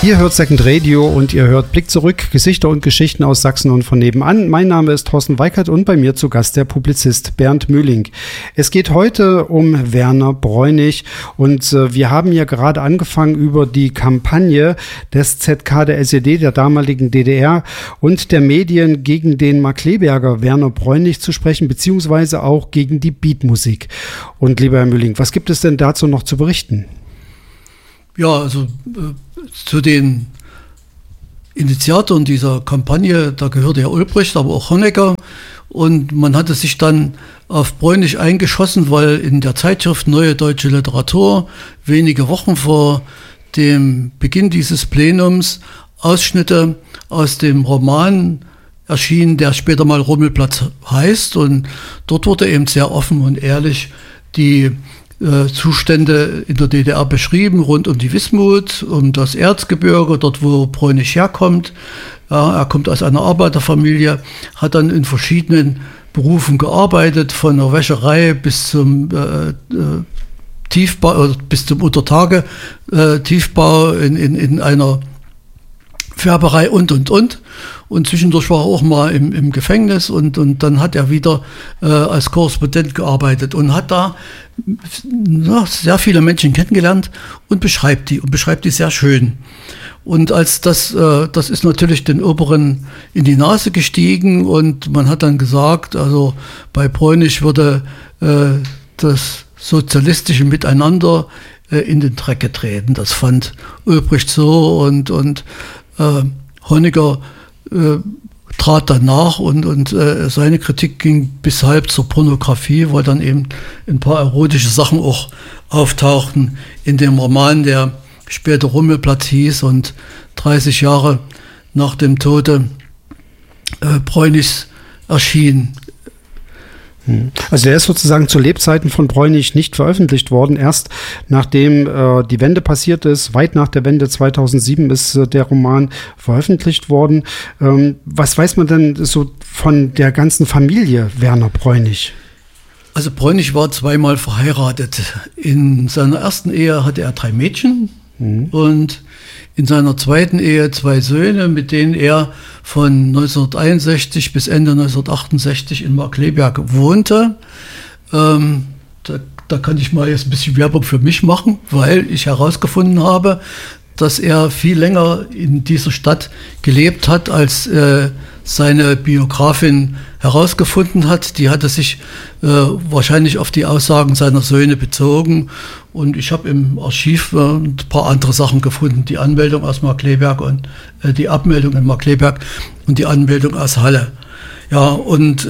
Ihr hört Second Radio und ihr hört Blick zurück, Gesichter und Geschichten aus Sachsen und von nebenan. Mein Name ist Thorsten Weikert und bei mir zu Gast der Publizist Bernd Möhling. Es geht heute um Werner Bräunig und wir haben ja gerade angefangen, über die Kampagne des ZK der SED, der damaligen DDR und der Medien gegen den Markkleeberger Werner Bräunig zu sprechen, beziehungsweise auch gegen die Beatmusik. Und lieber Herr Möhling, was gibt es denn dazu noch zu berichten? Ja, also zu den Initiatoren dieser Kampagne, da gehörte ja Ulbricht, aber auch Honecker. Und man hatte sich dann auf Bräunig eingeschossen, weil in der Zeitschrift Neue Deutsche Literatur wenige Wochen vor dem Beginn dieses Plenums Ausschnitte aus dem Roman erschienen, der später mal Rummelplatz heißt. Und dort wurde eben sehr offen und ehrlich die Zustände in der DDR beschrieben, rund um die Wismut, um das Erzgebirge, dort wo Bräunig herkommt. Ja, er kommt aus einer Arbeiterfamilie, hat dann in verschiedenen Berufen gearbeitet, von der Wäscherei bis zum Tiefbau, bis zum Untertage Tiefbau in einer Färberei und. Und zwischendurch war er auch mal im Gefängnis und dann hat er wieder als Korrespondent gearbeitet und hat da sehr viele Menschen kennengelernt und beschreibt die sehr schön. Und als das ist natürlich den Oberen in die Nase gestiegen und man hat dann gesagt, also bei Bräunig würde das sozialistische Miteinander in den Dreck getreten. Das fand Ulbricht so und Honecker trat dann nach und seine Kritik ging bis halb zur Pornografie, weil dann eben ein paar erotische Sachen auch auftauchten in dem Roman, der später Rummelplatz hieß und 30 Jahre nach dem Tode Bräunigs erschien. Also der ist sozusagen zu Lebzeiten von Bräunig nicht veröffentlicht worden. Erst nachdem die Wende passiert ist, weit nach der Wende 2007 ist der Roman veröffentlicht worden. Was weiß man denn so von der ganzen Familie Werner Bräunig? Also Bräunig war zweimal verheiratet. In seiner ersten Ehe hatte er 3 Mädchen und in seiner zweiten Ehe 2 Söhne, mit denen er von 1961 bis Ende 1968 in Markkleeberg wohnte. Da kann ich mal jetzt ein bisschen Werbung für mich machen, weil ich herausgefunden habe, dass er viel länger in dieser Stadt gelebt hat, als seine Biografin herausgefunden hat. Die hatte sich wahrscheinlich auf die Aussagen seiner Söhne bezogen. Und ich habe im Archiv ein paar andere Sachen gefunden. Die Anmeldung aus Markkleeberg und die Abmeldung in Markkleeberg und die Anmeldung aus Halle. Ja, und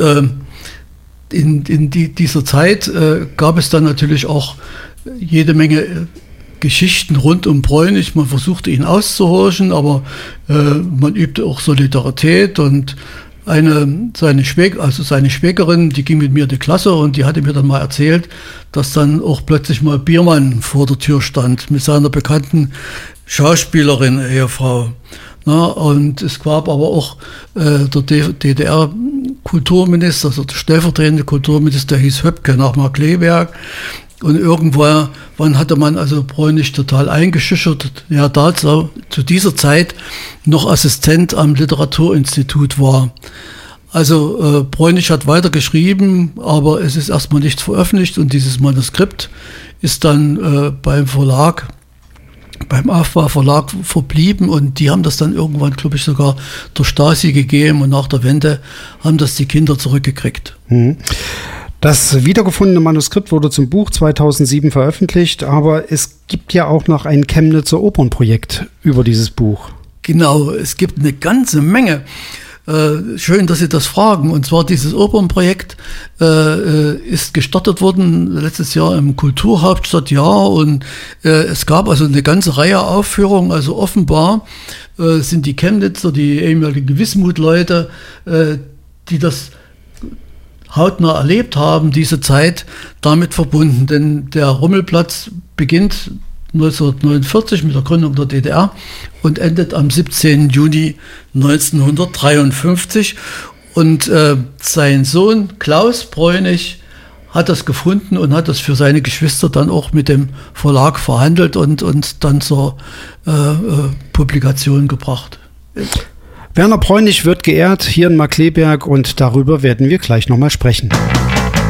in dieser Zeit gab es dann natürlich auch jede Menge Geschichten rund um Bräunig. Man versuchte ihn auszuhorchen, aber man übte auch Solidarität und seine Schwägerin, die ging mit mir in die Klasse und die hatte mir dann mal erzählt, dass dann auch plötzlich mal Biermann vor der Tür stand mit seiner bekannten Schauspielerin, Ehefrau. Na, und es gab aber auch der DDR-Kulturminister, also der stellvertretende Kulturminister, der hieß Höpke nach Markkleeberg. Und irgendwann hatte man also Bräunig total eingeschüchtert, ja, da zu dieser Zeit noch Assistent am Literaturinstitut war. Also Bräunig hat weiter geschrieben, aber es ist erstmal nichts veröffentlicht und dieses Manuskript ist dann beim Aufbau-Verlag verblieben und die haben das dann irgendwann, glaube ich, sogar der Stasi gegeben und nach der Wende haben das die Kinder zurückgekriegt. Das wiedergefundene Manuskript wurde zum Buch 2007 veröffentlicht, aber es gibt ja auch noch ein Chemnitzer Opernprojekt über dieses Buch. Genau, es gibt eine ganze Menge. Schön, dass Sie das fragen. Und zwar dieses Opernprojekt ist gestartet worden letztes Jahr im Kulturhauptstadtjahr und es gab also eine ganze Reihe Aufführungen. Also offenbar sind die Chemnitzer, die ehemaligen Wismut-Leute, die das hautnah erlebt haben, diese Zeit damit verbunden. Denn der Rummelplatz beginnt 1949 mit der Gründung der DDR und endet am 17. Juni 1953. Und sein Sohn Klaus Bräunig hat das gefunden und hat das für seine Geschwister dann auch mit dem Verlag verhandelt und dann zur Publikation gebracht. Werner Bräunig wird geehrt hier in Markkleeberg und darüber werden wir gleich nochmal sprechen.